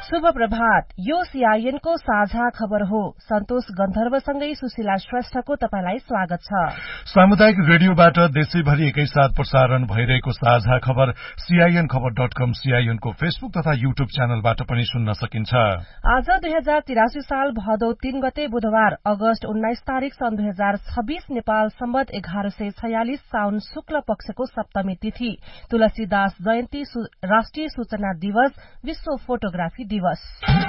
शुभ प्रभात। यो सीआईएन को साझा खबर हो। सन्तोष गन्धर्वसँगै सुशीला श्रेष्ठको तपाईलाई स्वागत छ। सामुदायिक रेडियोबाट देशैभरि एकैसाथ प्रसारण भइरहेको साझा खबर CINखबर.com, CIN को फेसबुक तथा युट्युब च्यानलबाट पनि सुन्न सकिन्छ। आज 2083 साल भदौ 3 गते बुधबार अगस्त 19 तारिक सन् 2026 नेपाल सम्वत 1146 साउन शुक्ल पक्षको सप्तमी तिथि, तुलसीदास जयन्ती, राष्ट्रिय सूचना दिवस, विश्व फोटोग्राफी दिवस।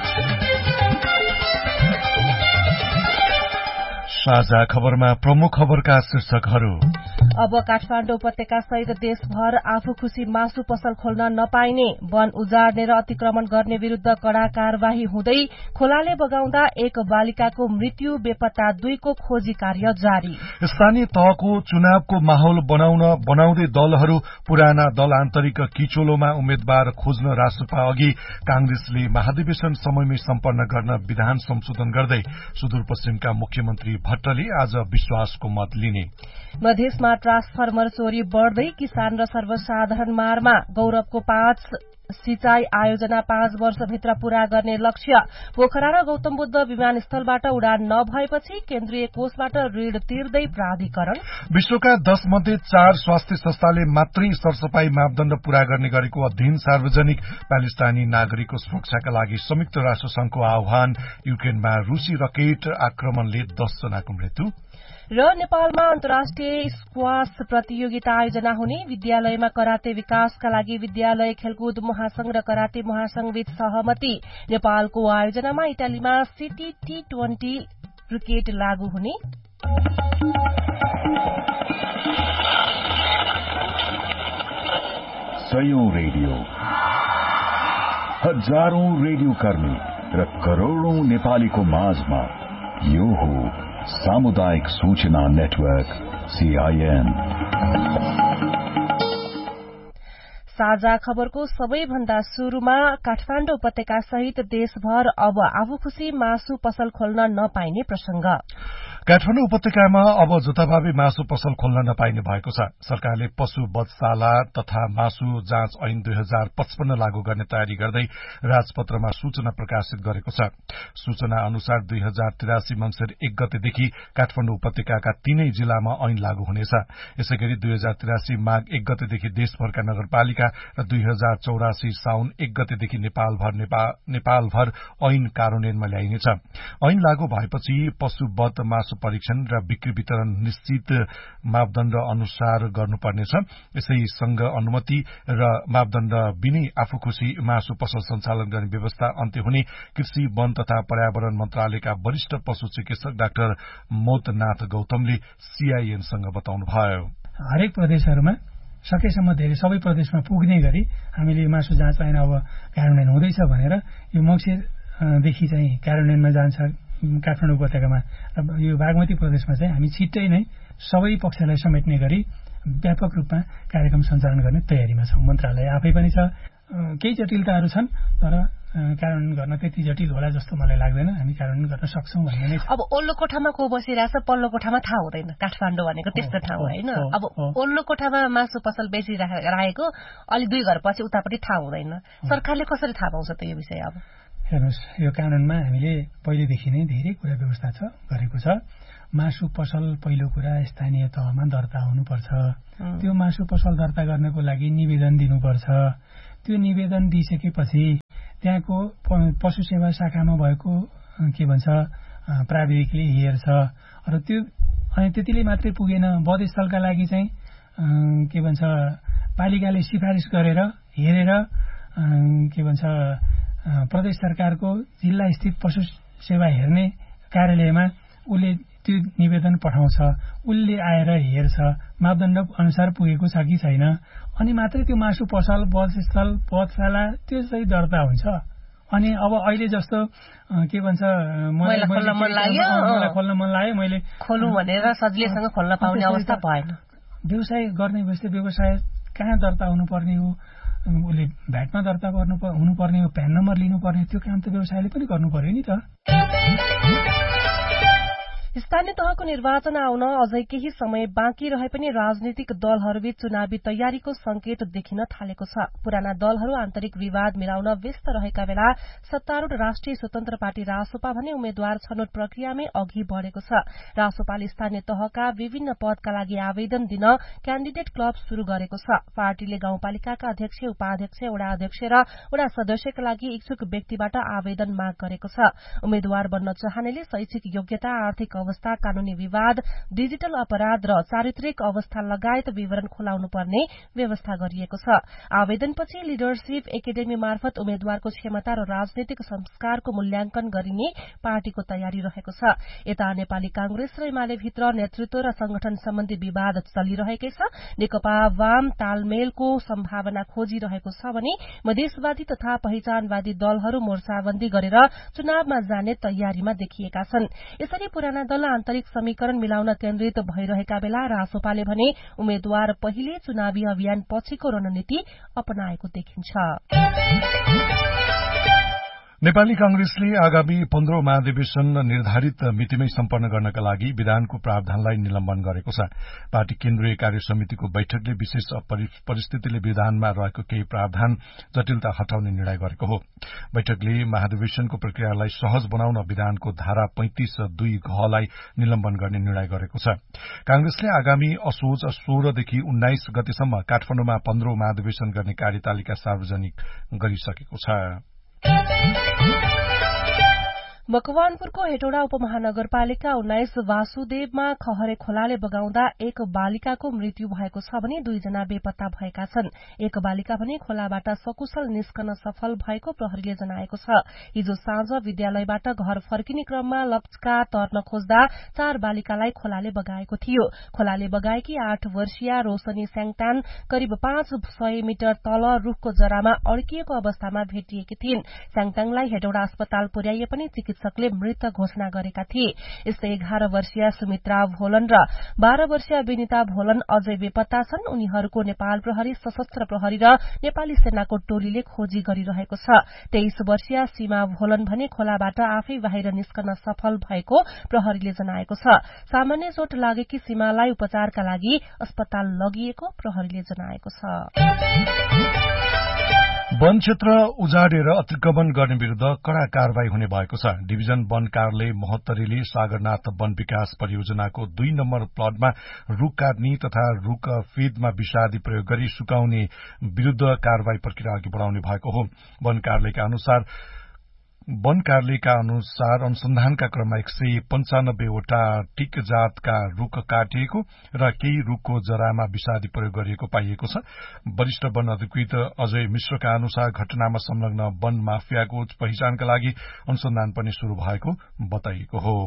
साझा खबरमा प्रमुख खबरका शीर्षकहरू। अब काठमाडौँ उपत्यका सहित देशभर आफू खुशी मासु पसल खोल्न नपाइने, वन उजाड्ने र अतिक्रमण गर्ने विरूद्ध कड़ा कार्यवाही हुँदै खोलाले बगाउँदा एक बालिकाको मृत्यु, बेपत्ता 2 को खोजी कार्य जारी। स्थानीय तहको चुनावको माहौल बनाउँदै दलहरू पुराना दल आन्तरिक किचोलोमा उम्मेद्वार खोज्न रासपा अघि। कांग्रेसले महाधिवेशन समयमै सम्पन्न गर्न विधान संशोधन गर्दै सुदूरपश्चिमका मुख्यमन्त्री भट्टले आज विश्वासको मत लिने। मधेसमा ट्रान्सफर्मर चोरी बढ्दै, किसान र सर्वसाधारण मारमा। गौरवको 5 सिंचाई आयोजना 5 वर्षभित्र पूरा गर्ने लक्ष्य। पोखरा र गौतम बुद्ध विमानस्थलबाट उडान नभएपछि केन्द्रीय कोषबाट ऋण तिर्दै प्राधिकरण। विश्वका 10 मध्ये 4 स्वास्थ्य संस्थाले मात्रै सरसफाई मापदण्ड पूरा गर्ने गरेको अध्ययन सार्वजनिक। प्यालेस्टाइनी नागरिकको सुरक्षाका लागि संयुक्त राष्ट्र संघको आह्वान। युक्रेनमा रूसी रकेट आक्रमणले 10 जनाको मृत्यु। र नेपालमा अन्तर्राष्ट्रिय स्क्वाश प्रतियोगिता आयोजना हुने। विद्यालयमा कराते विकासका लागि विद्यालय खेलकुद महासंघ र कराते महासंघबीच सहमति। नेपालको आयोजनामा इटालीमा सिटी T20 क्रिकेट लागू हुने। सयौं रेडियो, हजारौं रेडियो कर्मी र करोड़ौं नेपालीको माझमा यो हो सामुदायिक सूचना नेटवर्क CIN। साझा खबरको सबैभन्दा शुरूमा काठमाडौँ उपत्यका सहित देशभर अब आफू खुशी मासु पसल खोल्न नपाइने प्रसंग। काठमाडौँ उपत्यकामा अब जताभावी मासु पसल खोल्न नपाइने भएको छ। सरकारले पशु वधशाला तथा मासु जाँच ऐन 2055 लागू गर्ने तयारी गर्दै राजपत्रमा सूचना प्रकाशित गरेको छ। सूचना अनुसार 2083 मंसिर 1 गतेदेखि काठमाडौँ उपत्यकाका 3 जिल्लामा ऐन लागू हुनेछ। यसैगरी 2083 माघ 1 गतेदेखि देशभरका नगरपालिका र 2084 साउन 1 गतेदेखि नेपालभर ऐन कार्यान्वयनमा ल्याइनेछ। ऐन लागू भएपछि पशु वध, मासु परीक्षण र बिक्री वितरण निश्चित मापदण्ड अनुसार गर्नुपर्नेछ। यसैसँग अनुमति र मापदण्ड बिनै आफू खुशी मासु पसल सञ्चालन गर्ने व्यवस्था अन्त्य हुने कृषि, वन तथा पर्यावरण मन्त्रालयका वरिष्ठ पशु चिकित्सक डाक्टर मोदनाथ गौतमले CINसँग बताउनुभयो। हरेक प्रदेशहरूमा सकेसम्म धेरै सबै प्रदेशमा पुग्ने गरी हामीले मासु जाँच ऐन अब कार्यान्वयन हुँदैछ भनेर यो मङ्सिरदेखि चाहिँ कार्यान्वयनमा जान्छ काठमाडौँ उपत्यकामा। र यो बागमती प्रदेशमा चाहिँ हामी छिट्टै नै सबै पक्षलाई समेट्ने गरी व्यापक रूपमा कार्यक्रम सञ्चालन गर्ने तयारीमा छौं। मन्त्रालय आफै पनि छ। केही जटिलताहरू छन्, तर कार्यान्वयन गर्न त्यति जटिल होला जस्तो मलाई लाग्दैन। हामी कार्यान्वयन गर्न सक्छौं भन्ने नै छ। अब ओल्लो कोठामा को बसिरहेछ, पल्लो कोठामा थाहा हुँदैन। काठमाडौँ भनेको त्यस्तो ठाउँ होइन। अब ओल्लो कोठामा मासु पसल बेचिरहेको अलि 2 घर पछि उतापट्टि थाहा हुँदैन। सरकारले कसरी थाहा पाउँछ त यो विषय? अब हेर्नुहोस्, यो कानूनमा हामीले पहिलेदेखि नै धेरै कुरा व्यवस्था गरेको छ। मासु पसल पहिलो कुरा स्थानीय तहमा दर्ता हुनुपर्छ। त्यो मासु पसल दर्ता गर्नको लागि निवेदन दिनुपर्छ। त्यो निवेदन दिइसकेपछि त्यहाँको पशु सेवा शाखामा भएको प्राविधिकले हेर्छ। र त्यो अनि त्यतिले मात्रै पुगेन, वधस्थलका लागि चाहिँ पालिकाले सिफारिस गरेर हेरेर प्रदेश सरकारको जिल्ला स्थित पशु सेवा हेर्ने कार्यालयमा उसले त्यो निवेदन पठाउँछ। उसले आएर हेर्छ मापदण्ड अनुसार पुगेको छ कि छैन, अनि मात्रै त्यो मासु पसल, वधस्थल, वधशाला त्यो चाहिँ दर्ता हुन्छ। अनि अब अहिले जस्तो मलाई खोल्न मन लाग्यो मैले खोलौं भनेर सजिलैसँग खोल्न पाउने अवस्था भएन। व्यवसाय गर्ने व्यवसाय कहाँ दर्ता हुनुपर्ने हो, उसले भ्याटमा दर्ता हुनुपर्ने हो, प्यान नम्बर लिनुपर्ने, त्यो काम त व्यवसायले पनि गर्नु पर्यो नि त। स्थानीय तहको निर्वाचन आउन अझै केही समय बाँकी रहे पनि राजनीतिक दलहरूबीच चुनावी तयारीको संकेत देखिन थालेको छ। पुराना दलहरू आन्तरिक विवाद मिलाउन व्यस्त रहेका बेला सत्तारूढ़ राष्ट्रिय स्वतन्त्र पार्टी रासोपा भने उम्मेद्वार छनौट प्रक्रियामै अघि बढ़ेको छ। रासोपाले स्थानीय तहका विभिन्न पदका लागि आवेदन दिन क्याण्डिडेट क्लब शुरू गरेको छ। पार्टीले गाउँपालिकाका अध्यक्ष, उपाध्यक्ष, वडा अध्यक्ष र वडा सदस्यका लागि इच्छुक व्यक्तिबाट आवेदन माग गरेको छ। उम्मेद्वार बन्न चाहनेले शैक्षिक योग्यता, आर्थिक अवस्था, कानूनी विवाद, डिजिटल अपराध र चारित्रिक अवस्था लगायत विवरण खुलाउनु पर्ने व्यवस्था गरिएको छ। आवेदनपछि लिडरशिप एकाडेमी मार्फत उम्मेद्वारको क्षमता र राजनैतिक संस्कारको मूल्याङ्कन गरिने पार्टीको तयारी रहेको छ। यता नेपाली कांग्रेस र एमाले भित्र नेतृत्व र संगठन सम्बन्धी विवाद चलिरहेकै छ। नेकपा वाम तालमेलको सम्भावना खोजिरहेको छ भने मधेसवादी तथा पहिचानवादी दलहरू मोर्चाबन्दी गरेर चुनावमा जाने तयारीमा देखिएका छन्। यसरी पुराना दल आन्तरिक समीकरण मिलाउन केन्द्रित भइरहेका बेला रासोपाले भने उम्मेद्वार पहिले चुनावी अभियान पछिको रणनीति अपनाएको देखिन्छ। नेपाली कांग्रेसले आगामी 15 महाधिवेशन निर्धारित मितिमै सम्पन्न गर्नका लागि विधानको प्रावधानलाई निलम्बन गरेको छ। पार्टी केन्द्रीय कार्य समितिको बैठकले विशेष परिस्थितिले विधानमा रहेको केही प्रावधान जटिलता हटाउने निर्णय गरेको हो। बैठकले महाधिवेशनको प्रक्रियालाई सहज बनाउन विधानको धारा 35(2) घलाई निलम्बन गर्ने निर्णय गरेको छ। कांग्रेसले आगामी असोज 16 देखि 19 गतेसम्म काठमाडौँमा 15 महाधिवेशन गर्ने कार्यतालिका सार्वजनिक गरिसकेको छ। मकवानपुरको हेटौडा उपमहानगरपालिका 19 वासुदेवमा खहरे खोलाले बगाउँदा एक बालिकाको मृत्यु भएको छ भने 2 जना बेपत्ता भएका छन्। एक बालिका भने खोलाबाट सकुशल निस्कन सफल भएको प्रहरीले जनाएको छ। हिजो साँझ विद्यालयबाट घर फर्किने क्रममा लप्चका तर्न खोज्दा 4 बालिकालाई खोलाले बगाएको थियो। खोलाले बगाएकी 8 वर्षीय रोशनी स्याङटान करिब 500 मिटर तल रूखको जरामा अड्किएको अवस्थामा भेटिएकी थिइन्। स्याङटाङलाई हेटौडा अस्पताल पुर्याइए पनि चिकित्सकले मृत घोषणा गरेका थिए। यस्तै 11 वर्षीय सुमित्रा भोलन र 12 वर्षीय विनिता भोलन अझै बेपत्ता छन्। उनीहरूको नेपाल प्रहरी, सशस्त्र प्रहरी र नेपाली सेनाको टोलीले खोजी गरिरहेको छ। 23 वर्षीय सीमा भोलन भने खोलाबाट आफै बाहिर निस्कन सफल भएको प्रहरीले जनाएको छ। सामान्य चोट लागेकी सीमालाई उपचारका लागि अस्पताल लगिएको प्रहरीले जनाएको छ। वन क्षेत्र उजाडेर अतिक्रमण गर्ने विरूद्ध कड़ा कार्यवाही हुने भएको छ। डिभिजन वन कार्यालय महोत्तरीले सागरनाथ वन विकास परियोजनाको 2 नम्बर प्लटमा रूख काट्ने तथा रूख फेदमा विषादी प्रयोग गरी सुकाउने विरूद्ध कार्यवाही प्रक्रिया अघि बढ़ाउने भएको हो। वन कार्यालयका अनुसार अनुसन्धानका क्रममा 195 वटा टिक जातका रूख काटिएको र केही रूखको जरामा विषादी प्रयोग गरिएको पाइएको छ। वरिष्ठ वन अधिकृत अजय मिश्रका अनुसार घटनामा संलग्न वन माफियाको पहिचानका लागि अनुसन्धान पनि शुरू भएको बताइएको हो।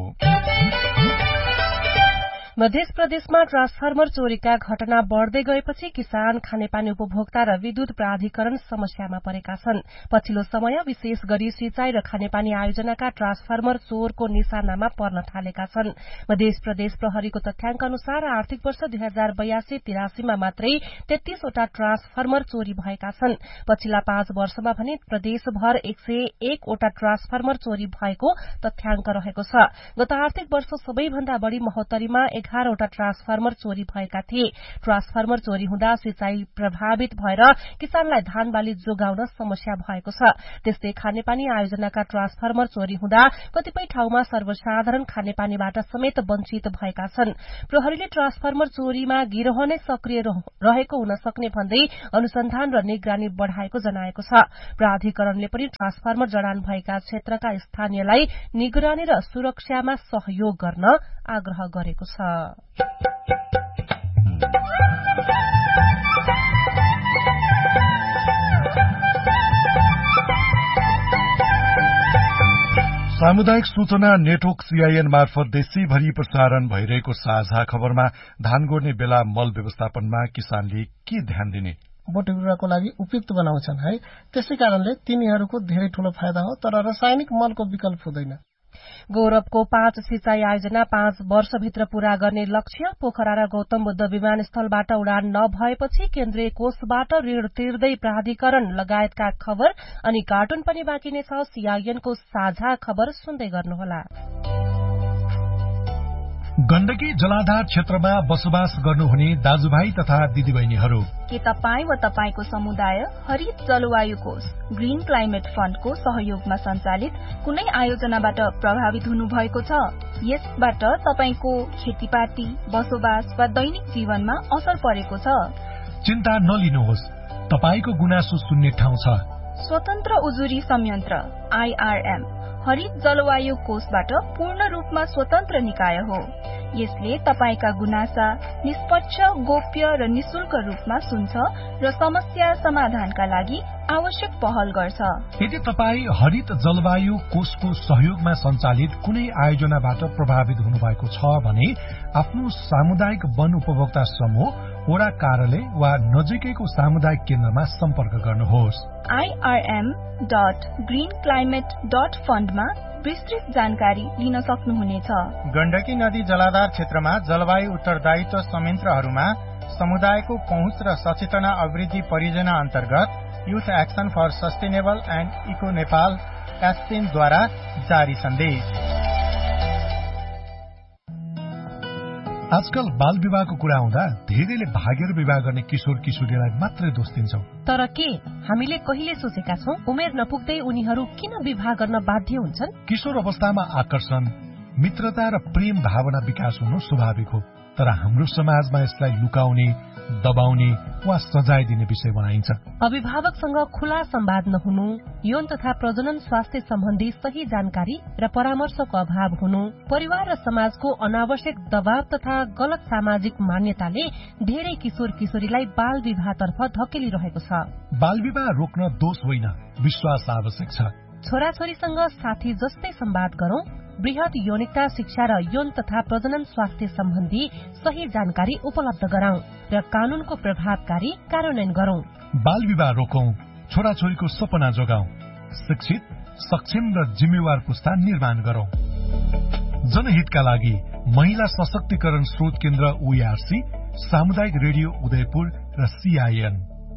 मध्य प्रदेशमा ट्रान्सफर्मर चोरीका घटना बढ़दै गएपछि किसान, खानेपानी उपभोक्ता र विद्युत प्राधिकरण समस्यामा परेका छन्। पछिल्लो समय विशेष गरी सिंचाई र खानेपानी आयोजनाका ट्रान्सफर्मर चोरको निशानामा पर्न थालेका छन्। मध्य प्रदेश प्रहरीको तथ्याङ्क अनुसार आर्थिक वर्ष 2082-83 मा मात्रै 33 वटा ट्रान्सफर्मर चोरी भएका छन्। पछिल्ला 5 वर्षमा भने प्रदेशभर 101 वटा ट्रान्सफर्मर चोरी भएको तथ्याङ्क रहेको छ। गत आर्थिक वर्ष सबैभन्दा बढ़ी महोत्तरीमा 11 वटा ट्रान्सफर्मर चोरी भएका थिए। ट्रान्सफर्मर चोरी हुँदा सिंचाई प्रभावित भएर किसानलाई धान बाली जोगाउन समस्या भएको छ। त्यस्तै खानेपानी आयोजनाका ट्रान्सफर्मर चोरी हुँदा कतिपय ठाउँमा सर्वसाधारण खानेपानीबाट समेत वञ्चित भएका छन्। प्रहरीले ट्रान्सफर्मर चोरीमा गिरोह नै सक्रिय रहेको हुन सक्ने भन्दै अनुसन्धान र निगरानी बढ़ाएको जनाएको छ। प्राधिकरणले पनि ट्रान्सफर्मर जडान भएका क्षेत्रका स्थानीयलाई निगरानी र सुरक्षामा सहयोग गर्न आग्रह गरेको छ। सामुदायिक सूचना नेटवर्क CIN मार्फत देशैभरि प्रसारण भइरहेको साझा खबरमा धान गोड्ने बेला मल व्यवस्थापनमा किसानले के ध्यान दिने? बोटबिरुवाको लागि उपयुक्त बनाउँछन् है। त्यसै कारणले तिनीहरूको धेरै ठूलो फाइदा हो, तर रासायनिक मलको विकल्प हुँदैन। गौरवको 5 सिंचाई आयोजना 5 वर्षभित्र पूरा गर्ने लक्ष्य। पोखरा र गौतम बुद्ध विमानस्थलबाट उडान नभएपछि केन्द्रीय कोषबाट ऋण तिर्दै प्राधिकरण लगायतका खबर अनि कार्टुन पनि बाँकी नै छ। CIN को साझा खबर सुन्दै गर्नुहोला। गण्डकी जलाधार क्षेत्रमा बसोबास गर्नुहुने दाजुभाइ तथा दिदीबहिनीहरू, के तपाईँ वा तपाईको समुदाय हरित जलवायु कोष ग्रीन क्लाइमेट फण्डको सहयोगमा सञ्चालित कुनै आयोजनाबाट प्रभावित हुनु भएको छ? यसबाट तपाईको खेतीपाती, बसोबास वा दैनिक जीवनमा असर परेको छ? चिन्ता नलिनुहोस्, तपाईको गुनासो सुन्ने ठाउँ छ। स्वतन्त्र उजुरी संयन्त्र IRM हरित जलवायु कोषबाट पूर्ण रूपमा स्वतन्त्र निकाय हो। यसले तपाईका गुनासा निष्पक्ष, गोप्य र निशुल्क रूपमा सुन्छ र समस्या समाधानका लागि आवश्यक पहल गर्छ। यदि तपाईँ हरित जलवायु कोषको सहयोगमा सञ्चालित कुनै आयोजनाबाट प्रभावित हुनुभएको छ भने आफ्नो सामुदायिक वन उपभोक्ता समूह, वडा कार्यालय वा नजिकैको सामुदायिक केन्द्रमा सम्पर्क गर्नुहोस्। irm.greenclimate.fund मा विस्तृत जानकारी लिन सक्नुहुनेछ। गण्डकी नदी जलाधार क्षेत्रमा जलवायु उत्तरदायित्व संयन्त्रहरूमा समुदायको पहुँच र सचेतना अभिवृद्धि परियोजना अन्तर्गत youth action for sustainable and eco Nepal द्वारा जारी सन्देश। आजकल बाल विवाहको कुरा आउँदा धेरैले भागेर विवाह गर्ने किशोर किशोरीलाई मात्रै दोष दिन्छौं। तर के हामीले कहिले सोचेका छौं उमेर नपुग्दै उनीहरू किन विवाह गर्न बाध्य हुन्छन्? किशोर अवस्थामा आकर्षण, मित्रता र प्रेम भावना विकास हुनु स्वाभाविक हो, तर हाम्रो समाजमा यसलाई लुकाउने, दबाउने वा सजाय दिने विषय बनाइन्छ। अभिभावकसँग खुला संवाद नहुनु, यौन तथा प्रजनन स्वास्थ्य सम्बन्धी सही जानकारी र परामर्शको अभाव हुनु, परिवार र समाजको अनावश्यक दबाव तथा गलत सामाजिक मान्यताले धेरै किशोर किशोरीलाई बाल विवाहतर्फ धकेलिरहेको छ। बाल विवाह रोक्न दोष होइन, विश्वास आवश्यक छ। छोराछोरीसँग साथी जस्तै संवाद गरौं, वृहत यौनिकता शिक्षा र यौन तथा प्रजनन स्वास्थ्य सम्बन्धी सही जानकारी उपलब्ध गराउँ र कानूनको प्रभावकारी कार्यान्वयन गरौं। बाल विवाह रोकौं, छोराछोरीको सपना जोगाउँ, शिक्षित, सक्षम र जिम्मेवार पुस्ता निर्माण गरौं। जनहितका लागि महिला सशक्तिकरण स्रोत केन्द्र OARC, सामुदायिक रेडियो उदयपुर र CIN।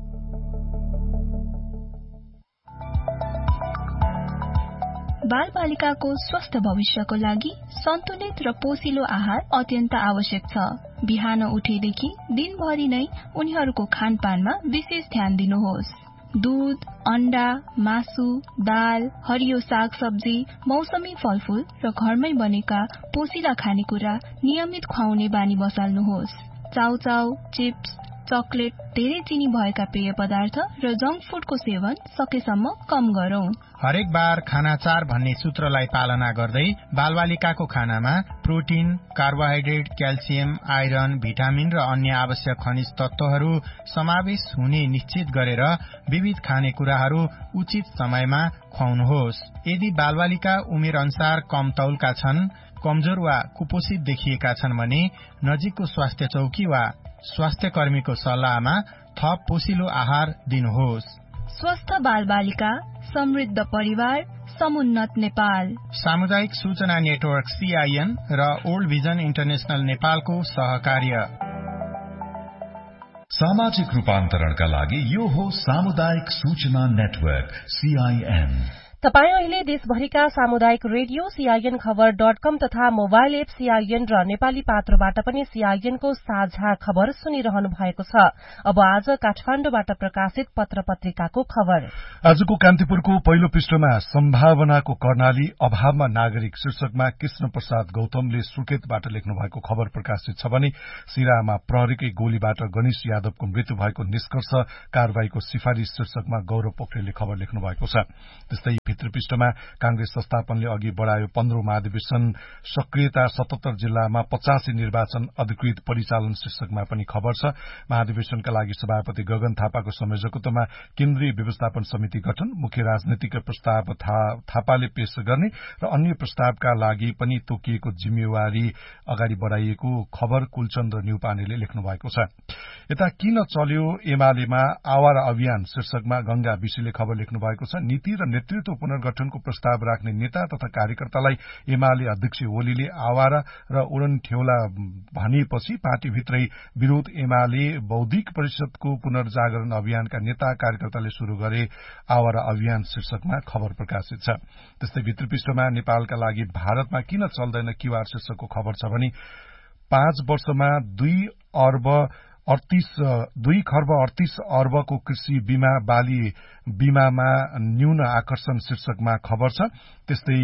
बाल बालिकाको स्वस्थ भविष्यको लागि सन्तुलित र पोषिलो आहार अत्यन्त आवश्यक छ। बिहान उठेदेखि दिनभरि नै उनीहरूको खानपानमा विशेष ध्यान दिनुहोस्। दूध, अण्डा, मासु, दाल, हरियो साग सब्जी, मौसमी फलफूल र घरमै बनेका पोषिला खानेकुरा नियमित खुवाउने बानी बसाल्नुहोस्। चाउचाउ, चिप्स, चकलेट, धेरै चिनी भएका पेय पदार्थ र जंक फूडको सेवन सकेसम्म कम गरौं। हरेक बार खाना 4 भन्ने सूत्रलाई पालना गर्दै बालबालिकाको खानामा protein, carbohydrate, calcium, iron, vitamin र अन्य आवश्यक खनिज तत्वहरू समावेश हुने निश्चित गरेर विविध खानेकुराहरू उचित समयमा खुवाउनुहोस्। यदि बालबालिका उमेर अनुसार कम तौलका छन्, कमजोर वा कुपोषित देखिएका छन् भने नजिकको स्वास्थ्य चौकी वा स्वास्थ्य कर्मीको सल्लाहमा थप पोषिलो आहार दिनुहोस्। स्वस्थ बालबालिका, समृद्ध परिवार, समुन्नत नेपाल। सामुदायिक सूचना नेटवर्क CIN र ओल्ड भिजन इन्टरनेशनल नेपालको सहकार्य। सामाजिक रूपान्तरणका लागि यो हो सामुदायिक सूचना नेटवर्क CIN। तपाई अहिले देशभरिका सामुदायिक रेडियो CIN खबर.com तथा मोबाइल एप CIN र नेपाली पात्रोबाट पनि CIN को साझा खबर सुनिरहनु भएको छ। अब आज काठमाण्डुबाट प्रकाशित पत्र पत्रिकाको खबर। आजको कान्तिपुरको पहिलो पृष्ठमा सम्भावनाको कर्णाली, अभावमा नागरिक शीर्षकमा कृष्ण प्रसाद गौतमले सुर्खेतबाट लेख्नु भएको खबर प्रकाशित छ भने सिराहामा प्रहरीकै गोलीबाट गणेश यादवको मृत्यु भएको निष्कर्ष कारवाहीको सिफारिश शीर्षकमा गौरव पोखरेलले खबर लेख्नु भएको छ। त्यस्तै भित्र पृष्ठमा कांग्रेस संस्थापनले अघि बढ़ायो 15औं महाधिवेशन, सक्रियता 77 जिल्लामा 85 निर्वाचन अधिकृत परिचालन शीर्षकमा पनि खबर छ। महाधिवेशनका लागि सभापति गगन थापाको संयोजकत्वमा केन्द्रीय व्यवस्थापन समिति गठन, मुख्य राजनीतिक प्रस्ताव थापाले पेश गर्ने र अन्य प्रस्तावका लागि पनि तोकिएको जिम्मेवारी अगाडि बढ़ाइएको खबर कुलचन्द्र न्युपानेले लेख्नु भएको छ। यता किन चल्यो एमालेमा आवारा अभियान शीर्षकमा गंगा विशीले खबर लेख्नु भएको छ। नीति र नेतृत्व पुनर्गठनको प्रस्ताव राख्ने नेता तथा कार्यकर्तालाई एमाले अध्यक्ष ओलीले आवारा र उडनठेउला भनेपछि पार्टीभित्रै विरोध। एमाले बौद्धिक परिषदको पुनर्जागरण अभियानका नेता कार्यकर्ताले शुरू गरे आवारा अभियान शीर्षकमा खबर प्रकाशित छ। त्यस्तै भित्री पृष्ठमा नेपालका लागि भारतमा किन चल्दैन क्यूआर शीर्षकको खबर छ भने 5 वर्षमा 2 खर्ब 38 अर्बको कृषि बीमा बाली बीमामा न्यून आकर्षण शीर्षकमा खबर छ। त्यस्तै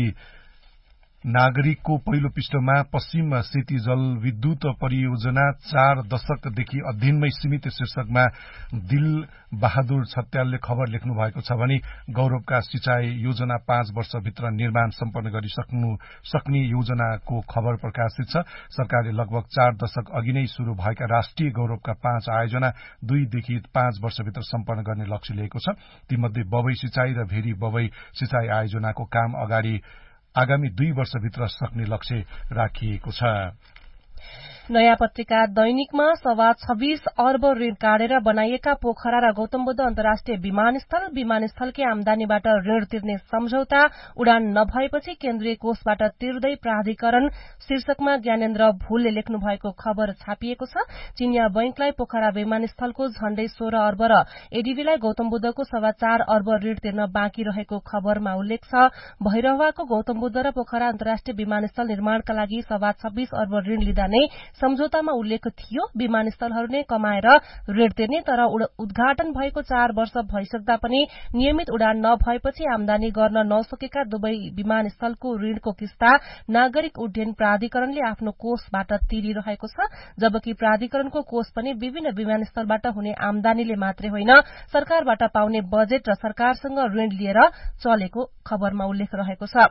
नागरिकको पहिलो पृष्ठमा पश्चिम सेती जलविद्युत परियोजना 4 दशकदेखि अध्ययनमै सीमित शीर्षकमा दिल बहादुर छत्यालले खबर लेख्नु भएको छ भने गौरवका सिंचाई योजना 5 वर्षभित्र निर्माण सम्पन्न सक्ने योजनाको खबर प्रकाशित छ। सरकारले लगभग 4 दशक अघि नै शुरू भएका राष्ट्रिय गौरवका 5 आयोजना 2 देखि 5 वर्षभित्र सम्पन्न गर्ने लक्ष्य लिएको छ। तीमध्ये बबई सिंचाई र भेरी बबई सिंचाई आयोजनाको काम आगामी 2 वर्षभित्र सक्ने लक्ष्य राखिएको छ। नयाँ पत्रिका दैनिकमा 26 अर्ब ऋण काटेर बनाइएका पोखरा र गौतमबुद्ध अन्तर्राष्ट्रिय विमानस्थलकै आमदानीबाट ऋण तिर्ने सम्झौता उडान नभएपछि केन्द्रीय कोषबाट तिर्दै प्राधिकरण शीर्षकमा ज्ञानेन्द्र भुलले लेख्नु भएको खबर छापिएको छ। चिनिया बैंकलाई पोखरा विमानस्थलको झण्डै 16 अर्ब र एडीबीलाई गौतमबुद्धको 4.25 अर्ब ऋण तिर्न बाँकी रहेको खबरमा उल्लेख छ। भैरहवाको गौतमबुद्ध र पोखरा अन्तर्राष्ट्रिय विमानस्थल निर्माणका लागि 26 अर्ब ऋण लिँदा नै सम्झौतामा उल्लेख थियो। विमानस्थलहरू नै कमाएर ऋण तिर्ने, तर उद्घाटन भएको 4 वर्ष भइसक्दा पनि नियमित उडान नभएपछि आमदानी गर्न नसकेका दुवै विमानस्थलको ऋणको किस्ता नागरिक उड्डयन प्राधिकरणले आफ्नो कोषबाट तिरिरहेको छ। जबकि प्राधिकरणको कोष पनि विभिन्न विमानस्थलबाट हुने आमदानीले मात्रै होइन, सरकारबाट पाउने बजेट र सरकारसँग ऋण लिएर चलेको खबरमा उल्लेख रहेको छ।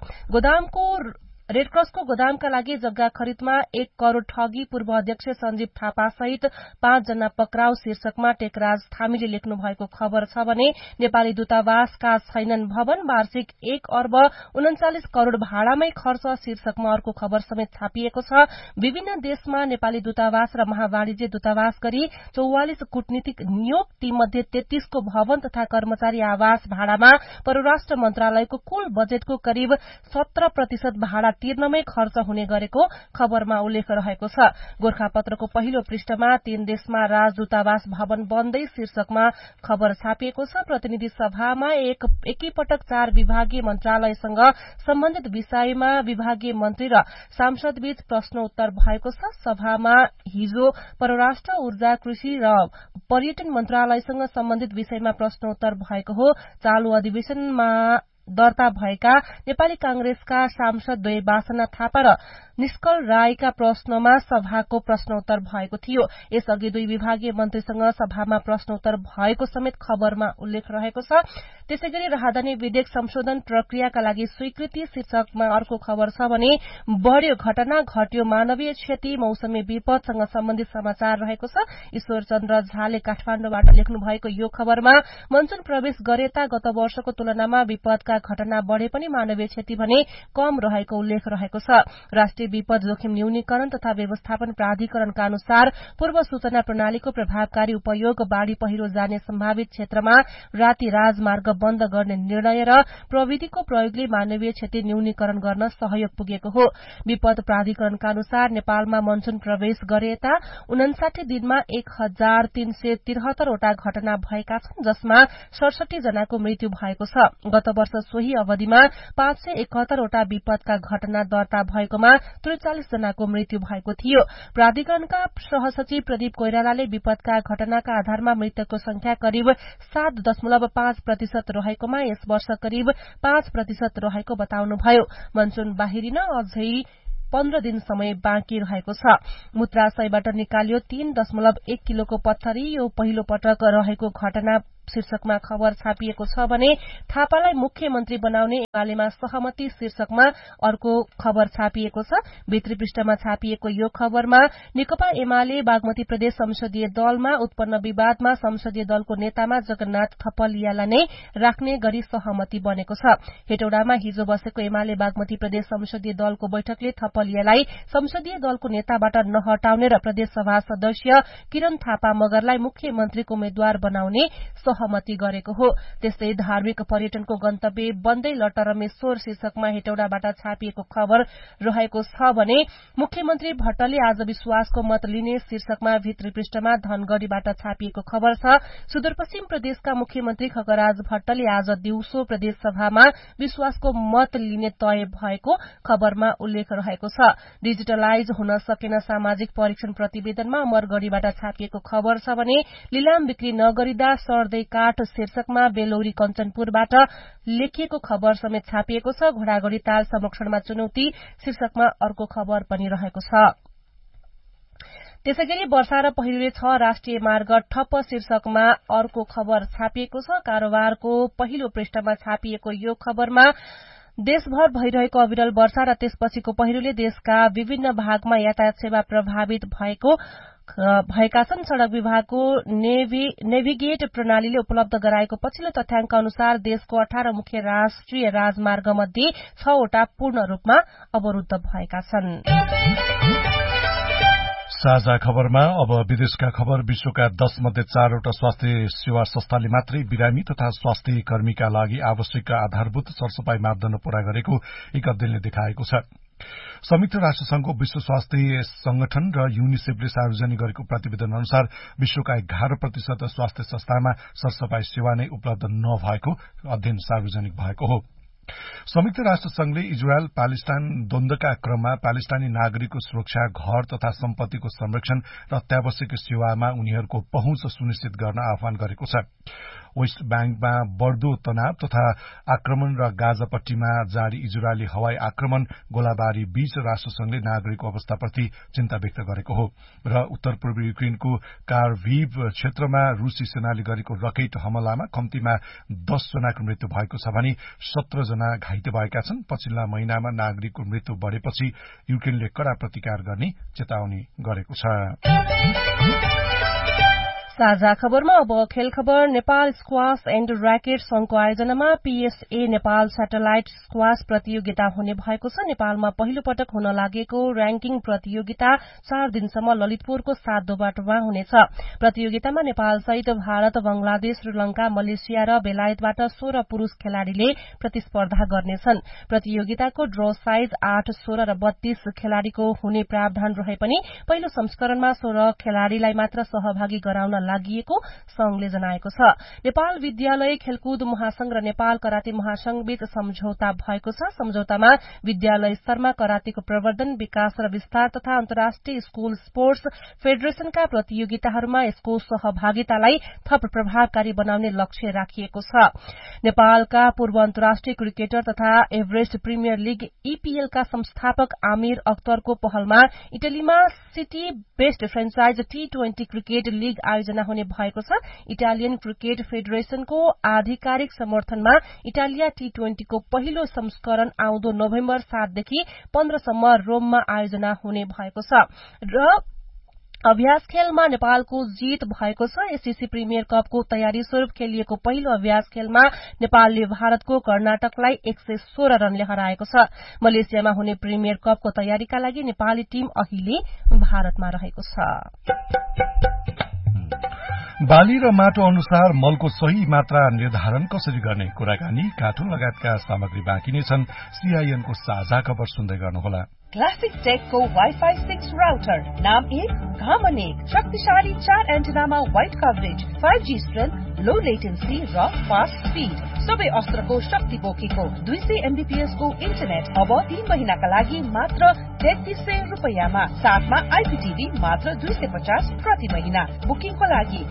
रेडक्रसको गोदामका लागि जग्गा खरिदमा 1 करोड़ ठगी, पूर्व अध्यक्ष सञ्जीव थापा सहित 5 जना पक्राउ शीर्षकमा टेकराज थामीले लेख्नु भएको खबर छ भने नेपाली दूतावासका छैनन् भवन, वार्षिक 1 अर्ब 39 करोड़ भाडामै खर्च शीर्षकमा अर्को खबर समेत छापिएको छ। विभिन्न देशमा नेपाली दूतावास र महावाणिज्य दूतावास गरी 44 कूटनीतिक नियोग, तीमध्ये 33 को भवन तथा कर्मचारी आवास भाडामा परराष्ट्र मन्त्रालयको कुल बजेटको करिब 17% भाडा तिर्नमै खर्च हुने गरेको खबरमा उल्लेख रहेको छ। गोरखापत्रको पहिलो पृष्ठमा 3 देशमा राजदूतावास भवन बन्दै शीर्षकमा खबर छापिएको छ। प्रतिनिधि सभामा एकैपटक 4 विभागीय मन्त्रालयसँग सम्बन्धित विषयमा विभागीय मन्त्री र सांसदबीच प्रश्नोत्तर भएको छ। सभामा हिजो परराष्ट्र, ऊर्जा, कृषि र पर्यटन मन्त्रालयसँग सम्बन्धित विषयमा प्रश्नोत्तर भएको हो। चालू अधिवेशनमा दर्ता भएका नेपाली कांग्रेसका सांसद द्वय वासना थापा र निष्कल राईका प्रश्नमा सभाको प्रश्नोत्तर भएको थियो। यसअघि 2 विभागीय मन्त्रीसँग सभामा प्रश्नोत्तर भएको समेत खबरमा उल्लेख रहेको छ। त्यसैगरी राहदानी विधेयक संशोधन प्रक्रियाका लागि स्वीकृति शीर्षकमा अर्को खबर छ भने बढ़्यो घटना, घट्यो मानवीय क्षति, मौसमी विपदसँग सम्बन्धित समाचार रहेको छ। ईश्वर चन्द्र झाले काठमाण्डुबाट लेख्नु भएको यो खबरमा मनसून प्रवेश गरेता गत वर्षको तुलनामा विपदका घटना बढ़े पनि मानवीय क्षति भने कम रहेको उल्लेख रहेको छ। राष्ट्रिय विपद जोखिम न्यूनीकरण तथा व्यवस्थापन प्राधिकरणका अनुसार पूर्व सूचना प्रणालीको प्रभावकारी उपयोग बाढ़ी पहिरो जाने सम्भावित क्षेत्रमा राति राजमार्ग बन्द गर्ने निर्णय र प्रविधिको प्रयोगले मानवीय क्षति न्यूनीकरण गर्न सहयोग पुगेको हो। विपद प्राधिकरणका अनुसार नेपालमा मनसून प्रवेश गरेता 59 दिनमा 1373 वटा घटना भएका छन्, जसमा 67 जनाको मृत्यु भएको छ। गत वर्ष सोही अवधिमा 571 वटा विपदका घटना दर्ता भएकोमा 43 जनाको मृत्यु भएको थियो। प्राधिकरणका सहसचिव प्रदीप कोइरालाले विपदका घटनाका आधारमा मृतकको संख्या करिब 7.5% रहेकोमा यस वर्ष करिब 5% रहेको बताउनुभयो। मनसून बाहिरिन अझै 15 दिन समय बाँकी रहेको छ। मूत्राशयबाट निकालियो 3.1 किलोको पत्थरी, यो पहिलो पटक रहेको घटना शीर्षकमा खबर छापिएको छ भने थापालाई मुख्यमन्त्री बनाउने एमालेमा सहमति शीर्षकमा अर्को खबर छापिएको छ। भित्री पृष्ठमा छापिएको यो खबरमा नेकपा एमाले बागमती प्रदेश संसदीय दलमा उत्पन्न विवादमा संसदीय दलको नेतामा जगन्नाथ थपलियालाई नै राख्ने गरी सहमति बनेको छ। हेटौडामा हिजो बसेको एमाले बागमती प्रदेश संसदीय दलको बैठकले थपलियालाई संसदीय दलको नेताबाट नहटाउने र प्रदेश सभा सदस्य किरण थापा मगरलाई मुख्यमन्त्रीको उम्मेद्वार बनाउने सहमति गरेको हो। त्यस्तै धार्मिक पर्यटनको गन्तव्य बन्दै लटरमेश्वर शीर्षकमा हेटौडाबाट छापिएको खबर रहेको छ भने मुख्यमन्त्री भट्टले आज विश्वासको मत लिने शीर्षकमा भित्री पृष्ठमा धनगढ़ीबाट छापिएको खबर छ। सुदूरपश्चिम प्रदेशका मुख्यमन्त्री खगराज भट्टले आज दिउँसो प्रदेश सभामा विश्वासको मत लिने तय भएको खबरमा उल्लेख रहेको छ। डिजिटलाइज हुन सकेन सामाजिक परीक्षण प्रतिवेदनमा अमरगढ़ीबाट छापिएको खबर छ भने लिलाम बिक्री नगरिँदा सर्दै काठ शीर्षकमा बेलौरी कञ्चनपुरबाट लेखिएको खबर समेत छापिएको छ। घोडागढ़ी ताल संरक्षणमा चुनौती शीर्षकमा अर्को खबर पनि रहेको छ। त्यसैगरी वर्षा र पहिरोले 6 राष्ट्रिय मार्ग ठप्प शीर्षकमा अर्को खबर छापिएको छ। कारोबारको पहिलो पृष्ठमा छापिएको यो खबरमा देशभर भइरहेको अविरल वर्षा र त्यसपछिको पहिरोले देशका विभिन्न भागमा यातायात सेवा प्रभावित भएका छन्। सड़क विभागको नेभिगेट प्रणालीले उपलब्ध गराएको पछिल्लो तथ्याङ्क अनुसार देशको 18 मुख्य राष्ट्रिय राजमार्ग मध्ये 6 वटा पूर्ण रूपमा अवरूद्ध भएका छन्। साझा खबरमा अब विदेशका खबर। विश्वका 10 मध्ये 4 वटा स्वास्थ्य सेवा संस्थाले मात्रै बिरामी तथा स्वास्थ्य कर्मीका लागि आवश्यक आधारभूत सरसफाई मापदण्ड पूरा गरेको एक अध्ययनले देखाएको छ। संयुक्त राष्ट्र संघको विश्व स्वास्थ्य संगठन र युनिसेफले सार्वजनिक गरेको प्रतिवेदन अनुसार विश्वका 11% स्वास्थ्य संस्थामा सरसफाई सेवा नै उपलब्ध नभएको अध्ययन सार्वजनिक भएको हो। संयुक्त राष्ट्र संघले इजरायल पालेस्टाइन द्वन्द्वका क्रममा पालेस्टाइनी नागरिकको सुरक्षा, घर तथा सम्पत्तिको संरक्षण र अत्यावश्यक सेवामा उनीहरूको पहुँच सुनिश्चित गर्न आह्वान गरेको छ। वेस्ट बैंकमा बढ़दो तनाव तथा आक्रमण र गाजापट्टीमा जारी इजरायली हवाई आक्रमण गोलाबारी बीच राष्ट्रसंघले नागरिकको अवस्थाप्रति चिन्ता व्यक्त गरेको हो र उत्तर पूर्वी युक्रेनको कार्भिभ क्षेत्रमा रूसी सेनाले गरेको रकेट हमलामा कम्तीमा 10 जनाको मृत्यु भएको छ भने 17 जना घाइते भएका छन्। पछिल्ला महिनामा नागरिकको मृत्यु बढ़ेपछि युक्रेनले कड़ा प्रतिकार गर्ने चेतावनी गरेको छ। साझा खबरमा अब खेल खबर। नेपाल स्क्वाश एण्ड र्याकेट संघको आयोजनामा पीएसए नेपाल सैटेलाइट स्क्वाश प्रतियोगिता हुने भएको छ। नेपालमा पहिलो पटक हुन लागेको र्याङ्किङ प्रतियोगिता 4 दिनसम्म ललितपुरको 7 दोबाटोमा हुनेछ। प्रतियोगितामा नेपाल सहित भारत, बंगलादेश, श्रीलंका, मलेसिया र बेलायतबाट 16 पुरूष खेलाड़ीले प्रतिस्पर्धा गर्नेछन्। प्रतियोगिताको ड्र साइज 8, 16 र 32 खेलाड़ीको हुने प्रावधान रहे पनि पहिलो संस्करणमा 16 खेलाड़ीलाई मात्र सहभागी गराउन लागिएको संघले जनाएको छ। नेपाल विद्यालय खेलकुद महासंघ र नेपाल कराते महासंघ बीच सम्झौता भएको छ। सम्झौतामा विद्यालय स्तरमा करातेको प्रवर्धन, विकास र विस्तार तथा अन्तर्राष्ट्रिय स्कूल स्पोर्ट्स फेडरेशनका प्रतियोगिताहरूमा यसको सहभागितालाई थप प्रभावकारी बनाउने लक्ष्य राखिएको छ। नेपालका पूर्व अन्तर्राष्ट्रिय क्रिकेटर तथा एभरेस्ट प्रिमियर लीग ईपीएलका संस्थापक आमिर अख्तरको पहलमा इटलीमा city best franchise T20 cricket league आयोजना हुने भएको छ। इटालियन क्रिकेट फेडरेशनको आधिकारिक समर्थनमा इटालिया T20 को पहिलो संस्करण आउँदो नोभेम्बर 7 देखि 15 सम्म रोममा आयोजना हुने भएको छ र अभ्यास खेलमा नेपालको जीत भएको छ। एससीसी प्रिमियर कपको तयारी स्वरूप खेलिएको पहिलो अभ्यास खेलमा नेपालले भारतको कर्नाटकलाई 116 रनले हराएको छ। मलेसियामा हुने प्रिमियर कपको तयारीका लागि नेपाली टीम अहिले भारतमा रहेको छ। बाली र माटो अनुसार मलको सही मात्रा निर्धारण कसरी गर्ने कुराकानी, कार्टुन लगायतका सामग्री बाँकी नै छन्। सीआईएनको साझा खबर सुन्दै गर्नुहोला। क्लासिक टेकको वाइफाई 6 राउटर, नाम 1, घामन 1, शक्तिशाली 4 एन्टेनामा वाइड कभरेज, 5G स्ट्रेन्थ, लो लेटेन्सी र फास्ट स्पीड, सबै अस्त्रको शक्ति बोकेको 200 MBPS को इन्टरनेट अब 3 महिनाका लागि मात्र 3300 रुपैयाँमा, साथमा आइपीटीभी मात्र 250 प्रति महिना। बुकिङको लागि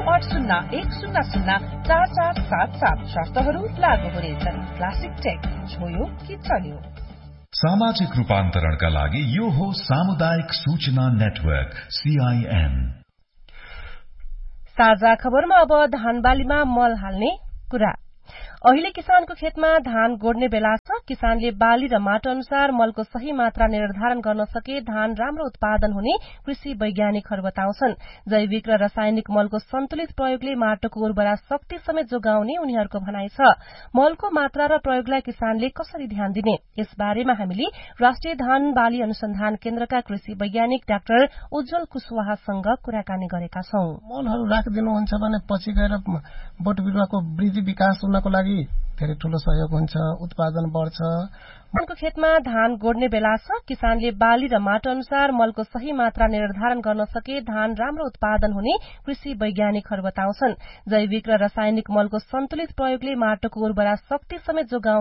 9801004477, शर्तहरू लागू हुनेछन्। क्लासिक टेक, छोयो कि चल्यो। सामाजिक रूपान्तरणका लागि यो हो सामुदायिक सूचना नेटवर्क CIN। साझा खबरमा अब धानबालीमा मल हाल्ने कुरा। अहिले किसानको खेतमा धान गोड्ने बेला छ। किसानले बाली र माटो अनुसार मलको सही मात्रा निर्धारण गर्न सके धान राम्रो उत्पादन हुने कृषि वैज्ञानिकहरू बताउँछन्। जैविक र रासायनिक मलको सन्तुलित प्रयोगले माटोको उर्वरा शक्ति समेत जोगाउने उनीहरूको भनाइ छ। मलको मात्रा र प्रयोगलाई किसानले कसरी ध्यान दिने, यस बारेमा हामीले राष्ट्रिय धान बाली अनुसन्धान केन्द्रका कृषि वैज्ञानिक डाक्टर उज्जवल कुशवाहासँग कुराकानी गरेका छौं। मलहरू राखिदिनुहुन्छ भने पछि गएर बोट बिरुवाको वृद्धि विकास हुनको लागि धेरै ठूलो सहयोग हुन्छ, उत्पादन बढ्छ। मलको खेतमा धान गोड्ने बेला छ। किसानले बाली र माटो अनुसार मलको सही मात्रा निर्धारण गर्न सके धान राम्रो उत्पादन हुने कृषि वैज्ञानिकहरू बताउँछन्। जैविक र रासायनिक मलको सन्तुलित प्रयोगले माटोको उर्वरा शक्ति समेत जोगाउने